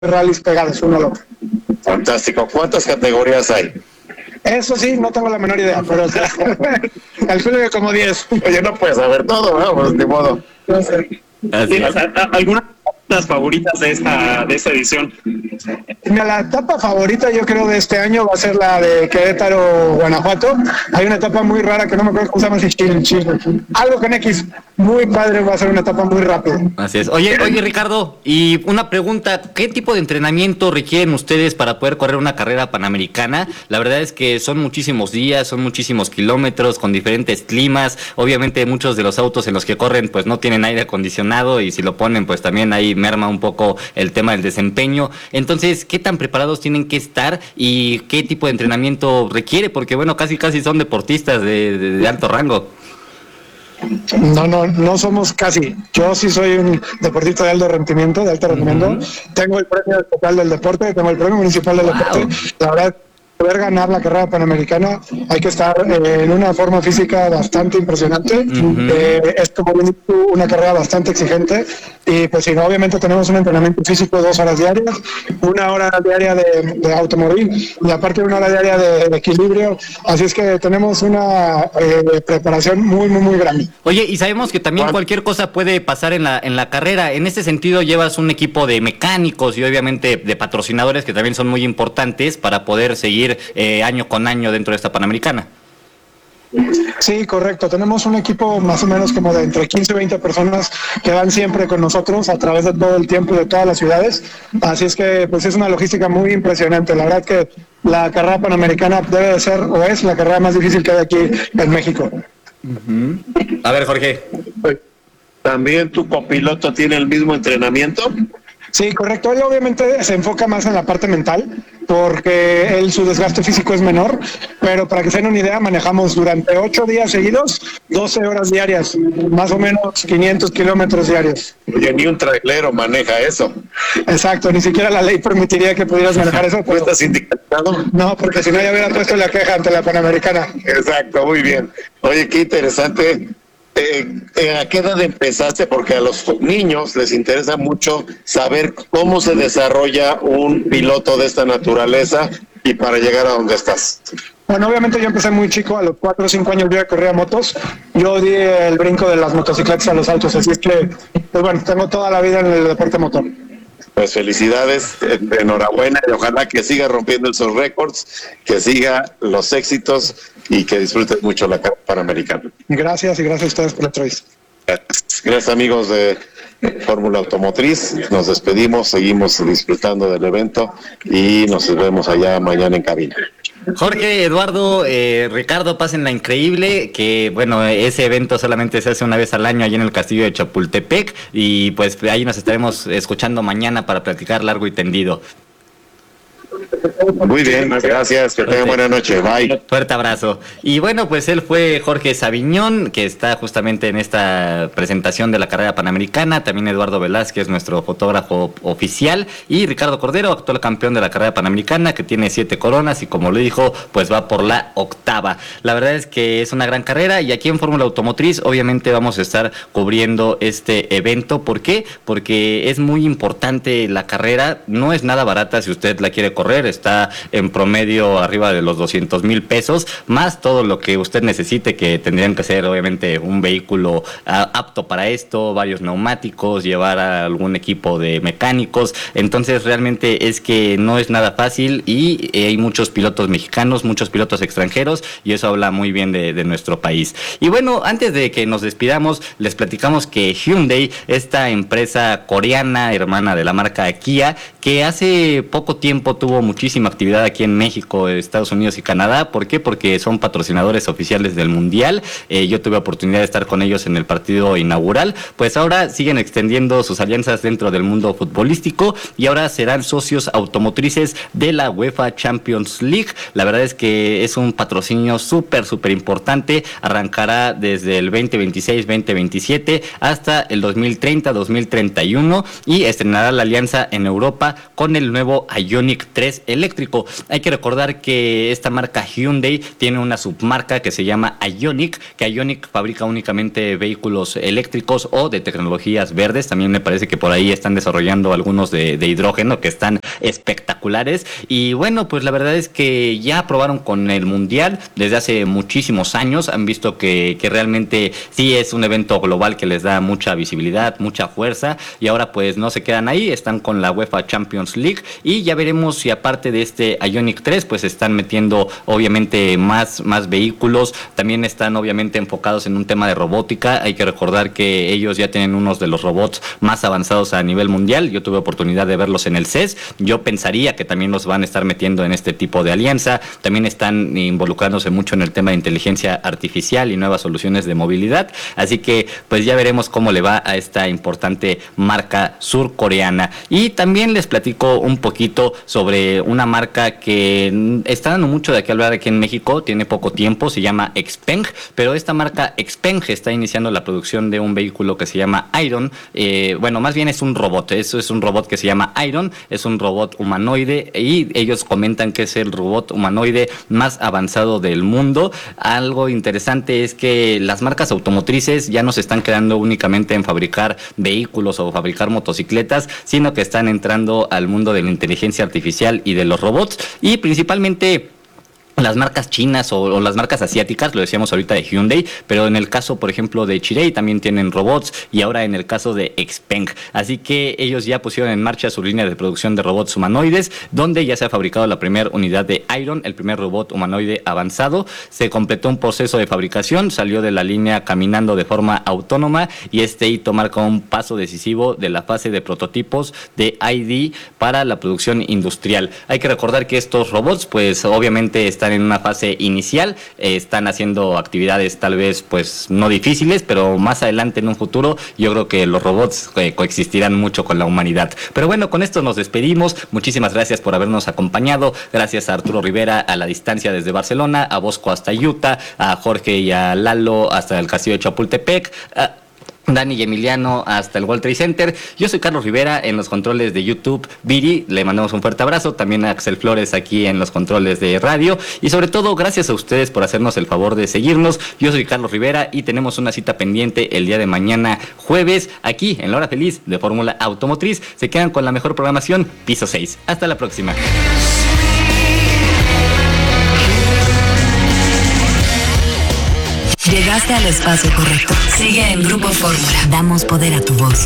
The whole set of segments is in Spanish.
rallies pegados uno al otro. Fantástico. ¿Cuántas categorías hay? Eso sí, no tengo la menor idea, pero calculo que como 10. Oye, no puedes saber todo, ¿no? Pues de modo. No sé. ¿Algunas favoritas de esta edición? Mira, la etapa favorita yo creo de este año va a ser la de Querétaro, Guanajuato. Hay una etapa muy rara que no me acuerdo cómo se llama, algo con X, muy padre, va a ser una etapa muy rápida. Así es. Oye Ricardo, y una pregunta, ¿qué tipo de entrenamiento requieren ustedes para poder correr una carrera panamericana? La verdad es que son muchísimos días, son muchísimos kilómetros con diferentes climas, obviamente muchos de los autos en los que corren pues no tienen aire acondicionado y si lo ponen pues también ahí merma un poco el tema del desempeño. Entonces, ¿qué tan preparados tienen que estar y qué tipo de entrenamiento requiere? Porque bueno, casi son deportistas de alto rango. No somos casi. Yo sí soy un deportista de alto rendimiento, Tengo el premio estatal del deporte, tengo el premio municipal del deporte. La verdad, poder ganar la carrera panamericana hay que estar en una forma física bastante impresionante. Es como una carrera bastante exigente y pues si no, obviamente tenemos un entrenamiento físico 2 horas diarias, 1 hora diaria de automóvil y aparte 1 hora diaria de equilibrio, así es que tenemos una preparación muy grande. Oye, y sabemos que también cualquier cosa puede pasar en la carrera. En este sentido llevas un equipo de mecánicos y obviamente de patrocinadores que también son muy importantes para poder seguir año con año dentro de esta Panamericana. Sí, correcto. Tenemos un equipo más o menos como de entre 15 y 20 personas que van siempre con nosotros a través de todo el tiempo y de todas las ciudades. Así es que pues es una logística muy impresionante. La verdad que la carrera panamericana debe de ser o es la carrera más difícil que hay aquí en México. A ver, Jorge. ¿También tu copiloto tiene el mismo entrenamiento? Sí, correcto. Él obviamente se enfoca más en la parte mental porque su desgaste físico es menor, pero para que se den una idea, manejamos durante 8 días seguidos, 12 horas diarias, más o menos 500 kilómetros diarios. Oye, ni un trailero maneja eso. Exacto, ni siquiera la ley permitiría que pudieras manejar eso. ¿Tú estás indicado? No, porque si no ya hubiera puesto la queja ante la Panamericana. Exacto, muy bien. Oye, qué interesante. ¿A qué edad empezaste? Porque a los niños les interesa mucho saber cómo se desarrolla un piloto de esta naturaleza y para llegar a donde estás. Bueno, obviamente yo empecé muy chico, a los 4 o 5 años yo ya corría motos. Yo di el brinco de las motocicletas a los autos, así es que, pues bueno, tengo toda la vida en el deporte motor. Pues felicidades, enhorabuena y ojalá que siga rompiendo esos récords, que siga los éxitos y que disfrutes mucho la carrera panamericana. Gracias y gracias a ustedes por la entrevista. Gracias amigos de Fórmula Automotriz, nos despedimos, seguimos disfrutando del evento y nos vemos allá mañana en cabina. Jorge, Eduardo, Ricardo, pásenla increíble, que bueno, ese evento solamente se hace una vez al año allí en el castillo de Chapultepec y pues ahí nos estaremos escuchando mañana para platicar largo y tendido. Muy bien, gracias, que tengan buena noche, bye. Fuerte abrazo. Y bueno, pues él fue Jorge Saviñón, que está justamente en esta presentación de la carrera panamericana, también Eduardo Velázquez, nuestro fotógrafo oficial, y Ricardo Cordero, actual campeón de la carrera panamericana, que tiene 7 coronas y como lo dijo, pues va por la 8ª. La verdad es que es una gran carrera y aquí en Fórmula Automotriz obviamente vamos a estar cubriendo este evento. ¿Por qué? Porque es muy importante la carrera, no es nada barata si usted la quiere correr, está en promedio arriba de los 200,000 pesos, más todo lo que usted necesite, que tendrían que ser obviamente un vehículo apto para esto, varios neumáticos, llevar a algún equipo de mecánicos. Entonces realmente es que no es nada fácil y hay muchos pilotos mexicanos, muchos pilotos extranjeros y eso habla muy bien de nuestro país. Y bueno, antes de que nos despidamos, les platicamos que Hyundai, esta empresa coreana, hermana de la marca Kia, que hace poco tiempo tuvo muchísima actividad aquí en México, Estados Unidos y Canadá. ¿Por qué? Porque son patrocinadores oficiales del Mundial. Yo tuve oportunidad de estar con ellos en el partido inaugural. Pues ahora siguen extendiendo sus alianzas dentro del mundo futbolístico y ahora serán socios automotrices de la UEFA Champions League. La verdad es que es un patrocinio súper importante. Arrancará desde el 2026-2027 hasta el 2030-2031 y estrenará la alianza en Europa con el nuevo Ioniq 3 es eléctrico. Hay que recordar que esta marca Hyundai tiene una submarca que se llama Ioniq, que Ioniq fabrica únicamente vehículos eléctricos o de tecnologías verdes. También me parece que por ahí están desarrollando algunos de hidrógeno que están espectaculares. Y bueno, pues la verdad es que ya aprobaron con el Mundial desde hace muchísimos años. Han visto que realmente sí es un evento global que les da mucha visibilidad, mucha fuerza, y ahora pues no se quedan ahí, están con la UEFA Champions League, y ya veremos si aparte de este Ioniq 3 pues están metiendo obviamente más vehículos. También están obviamente enfocados en un tema de robótica. Hay que recordar que ellos ya tienen unos de los robots más avanzados a nivel mundial. Yo tuve oportunidad de verlos en el CES. Yo pensaría que también los van a estar metiendo en este tipo de alianza. También están involucrándose mucho en el tema de inteligencia artificial y nuevas soluciones de movilidad. Así que pues ya veremos cómo le va a esta importante marca surcoreana. Y también les platico un poquito sobre una marca que está dando mucho de qué hablar aquí en México. Tiene poco tiempo, se llama Xpeng, pero esta marca Xpeng está iniciando la producción de un vehículo que se llama Iron. Bueno, más bien es un robot. Eso es un robot que se llama Iron. Es un robot humanoide y ellos comentan que es el robot humanoide más avanzado del mundo. Algo interesante es que las marcas automotrices ya no se están quedando únicamente en fabricar vehículos o fabricar motocicletas, sino que están entrando al mundo de la inteligencia artificial y de los robots, y principalmente las marcas chinas o las marcas asiáticas, lo decíamos ahorita de Hyundai, pero en el caso, por ejemplo, de Chery también tienen robots, y ahora en el caso de Xpeng. Así que ellos ya pusieron en marcha su línea de producción de robots humanoides, donde ya se ha fabricado la primera unidad de Iron, el primer robot humanoide avanzado. Se completó un proceso de fabricación, salió de la línea caminando de forma autónoma, y este hito marca un paso decisivo de la fase de prototipos de ID para la producción industrial. Hay que recordar que estos robots, pues obviamente están en una fase inicial, están haciendo actividades tal vez pues no difíciles, pero más adelante en un futuro yo creo que los robots coexistirán mucho con la humanidad. Pero bueno, con esto nos despedimos. Muchísimas gracias por habernos acompañado. Gracias a Arturo Rivera a la distancia desde Barcelona, a Bosco hasta Utah, a Jorge y a Lalo hasta el castillo de Chapultepec, Dani y Emiliano hasta el World Trade Center. Yo soy Carlos Rivera en los controles de YouTube. Viri, le mandamos un fuerte abrazo. También a Axel Flores aquí en los controles de radio. Y sobre todo, gracias a ustedes por hacernos el favor de seguirnos. Yo soy Carlos Rivera y tenemos una cita pendiente el día de mañana, jueves, aquí en La Hora Feliz de Fórmula Automotriz. Se quedan con la mejor programación, Piso 6. Hasta la próxima. Llegaste al espacio correcto. Sigue en Grupo Fórmula. Damos poder a tu voz.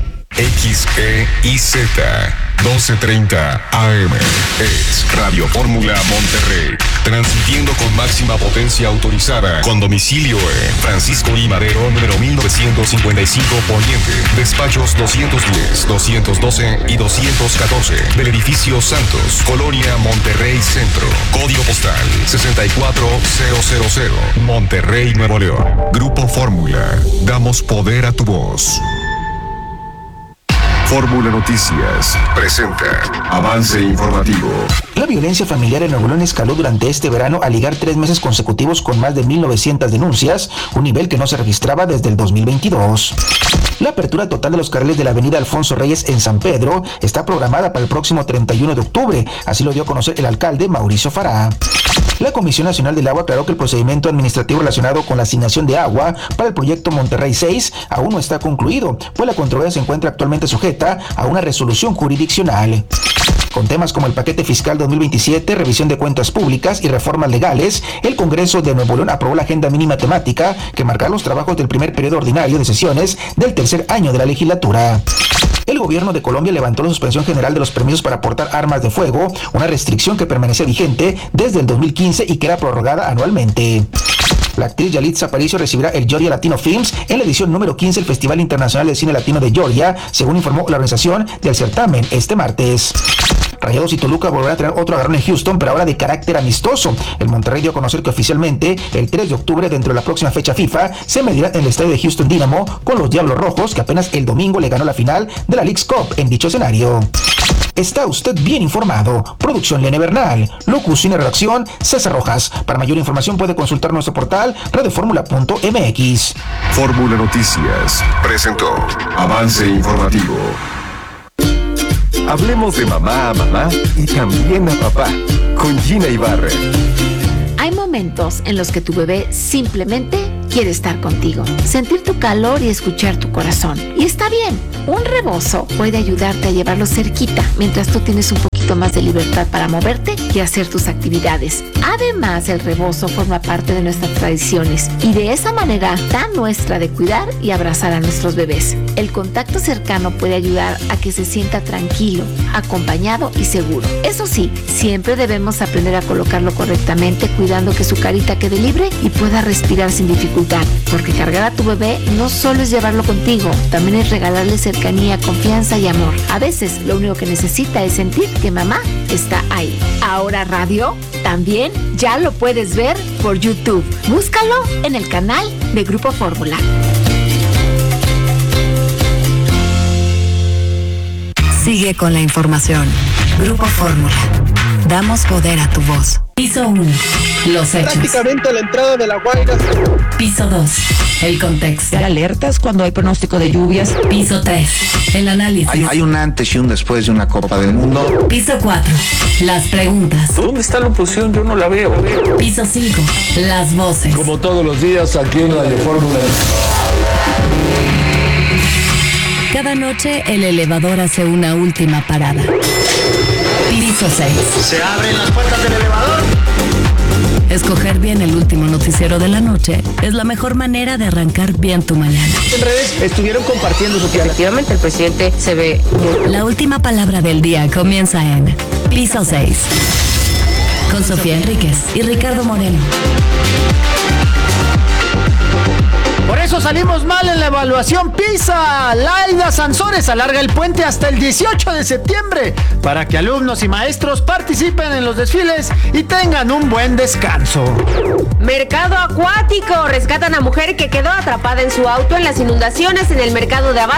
XEIZ 1230 AM es Radio Fórmula Monterrey, transmitiendo con máxima potencia autorizada, con domicilio en Francisco I. Madero, número 1955 Poniente, despachos 210, 212 y 214 del edificio Santos, Colonia Monterrey Centro, código postal 64000, Monterrey, Nuevo León. Grupo Fórmula, damos poder a tu voz. Fórmula Noticias presenta avance informativo. La violencia familiar en Nuevo León escaló durante este verano al ligar 3 meses consecutivos con más de 1,900 denuncias, un nivel que no se registraba desde el 2022. La apertura total de los carriles de la avenida Alfonso Reyes en San Pedro está programada para el próximo 31 de octubre, así lo dio a conocer el alcalde Mauricio Farah. La Comisión Nacional del Agua aclaró que el procedimiento administrativo relacionado con la asignación de agua para el proyecto Monterrey 6 aún no está concluido, pues la controversia se encuentra actualmente sujeta a una resolución jurisdiccional. Con temas como el paquete fiscal 2027, revisión de cuentas públicas y reformas legales, el Congreso de Nuevo León aprobó la agenda mínima temática que marcará los trabajos del primer periodo ordinario de sesiones del tercer año de la legislatura. El gobierno de Colombia levantó la suspensión general de los permisos para portar armas de fuego, una restricción que permanece vigente desde el 2015 y que era prorrogada anualmente. La actriz Yalitza Aparicio recibirá el Georgia Latino Films en la edición número 15 del Festival Internacional de Cine Latino de Georgia, según informó la organización del certamen este martes. Rayados y Toluca volverán a tener otro agarrón en Houston, pero ahora de carácter amistoso. El Monterrey dio a conocer que oficialmente el 3 de octubre, dentro de la próxima fecha FIFA, se medirá en el estadio de Houston Dynamo con los Diablos Rojos, que apenas el domingo le ganó la final de la Leagues Cup en dicho escenario. Está usted bien informado. Producción Lene Bernal. Locución y redacción César Rojas. Para mayor información puede consultar nuestro portal radioformula.mx. Fórmula Noticias presentó avance informativo. Hablemos de mamá a mamá y también a papá con Gina Ibarra. Hay momentos en los que tu bebé simplemente quiere estar contigo, sentir tu calor y escuchar tu corazón. Y está bien, un rebozo puede ayudarte a llevarlo cerquita mientras tú tienes un poquito más de libertad para moverte y hacer tus actividades. Además, el rebozo forma parte de nuestras tradiciones y de esa manera tan nuestra de cuidar y abrazar a nuestros bebés. El contacto cercano puede ayudar a que se sienta tranquilo, acompañado y seguro. Eso sí, siempre debemos aprender a colocarlo correctamente, cuidando que su carita quede libre y pueda respirar sin dificultad, porque cargar a tu bebé no solo es llevarlo contigo, también es regalarle cercanía, confianza y amor. A veces lo único que necesita es sentir que mamá está ahí. Ahora Radio también ya lo puedes ver por YouTube. Búscalo en el canal de Grupo Fórmula. Sigue con la información. Grupo Fórmula. Damos poder a tu voz. Piso 1. Los hechos. Prácticamente a la entrada de La Guaira. Piso 2. El contexto. Alertas cuando hay pronóstico de lluvias. Piso 3. El análisis. Hay un antes y un después de una Copa del Mundo. Piso 4. Las preguntas. ¿Dónde está la oposición? Yo no la veo. Piso 5. Las voces. Como todos los días aquí en Radio Fórmula. Cada noche el elevador hace una última parada. Piso 6. Se abren las puertas del elevador. Escoger bien el último noticiero de la noche es la mejor manera de arrancar bien tu mañana. En redes estuvieron compartiendo su Efectivamente, el presidente se ve muy... La última palabra del día comienza en Piso 6. Con Sofía Enríquez y Ricardo Moreno. Por eso salimos mal en la evaluación PISA. Laida Sansores alarga el puente hasta el 18 de septiembre para que alumnos y maestros participen en los desfiles y tengan un buen descanso. Mercado acuático. Rescatan a mujer que quedó atrapada en su auto en las inundaciones en el mercado de Abastos.